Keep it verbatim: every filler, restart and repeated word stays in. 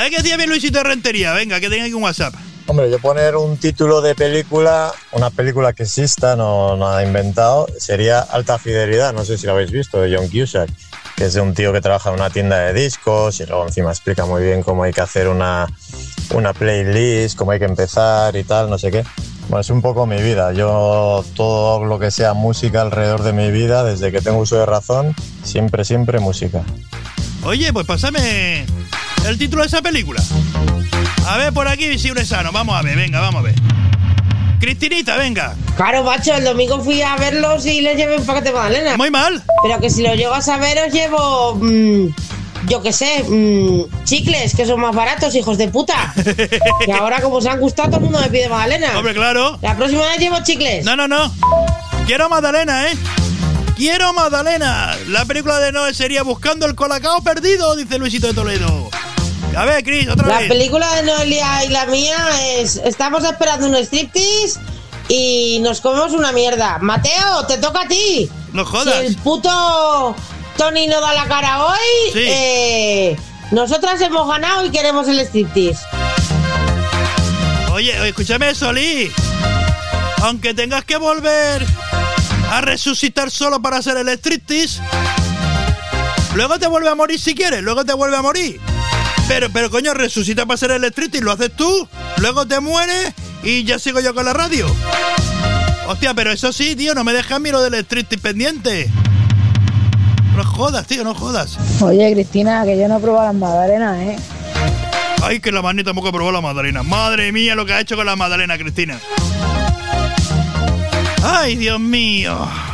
A ver qué decía bien Luisito de Rentería. Venga, que tenga aquí un WhatsApp. Hombre, yo poner un título de película, una película que exista, no nada inventado, sería Alta Fidelidad, no sé si lo habéis visto, de John Cusack, que es de un tío que trabaja en una tienda de discos y luego encima explica muy bien cómo hay que hacer una, una playlist, cómo hay que empezar y tal, no sé qué. Bueno, es un poco mi vida. Yo todo lo que sea música alrededor de mi vida, desde que tengo uso de razón, siempre, siempre música. Oye, pues pásame el título de esa película. A ver, por aquí, visible sano. Vamos a ver, venga, vamos a ver. Cristinita, venga. Claro, macho, el domingo fui a verlos y les llevé un paquete de magdalenas. Muy mal. Pero que si lo llegas a ver os llevo, mmm, yo qué sé, mmm, chicles, que son más baratos, hijos de puta. Que ahora como se han gustado todo el mundo me pide magdalenas. Hombre, claro. La próxima vez llevo chicles. No, no, no. Quiero magdalena, ¿eh? Quiero magdalena. La película de Noé sería Buscando el Colacao Perdido, dice Luisito de Toledo. A ver, Cris, otra la vez. La película de Noelia y la mía es... Estamos esperando un striptease y nos comemos una mierda. Mateo, te toca a ti. No jodas. Si el puto Tony no da la cara hoy, sí. eh, nosotras hemos ganado y queremos el striptease. Oye, escúchame, Solí. Aunque tengas que volver a resucitar solo para hacer el striptease, luego te vuelve a morir si quieres, luego te vuelve a morir. Pero, pero coño, resucita para hacer el striptease, lo haces tú, luego te mueres y ya sigo yo con la radio. Hostia, pero eso sí, tío, no me dejas mi lo del striptease pendiente. No jodas, tío, no jodas. Oye, Cristina, que yo no he probado las magdalenas, ¿eh? Ay, que la Magni tampoco probó la magdalena. Madre mía, lo que ha hecho con la magdalena, Cristina. Ay, Dios mío.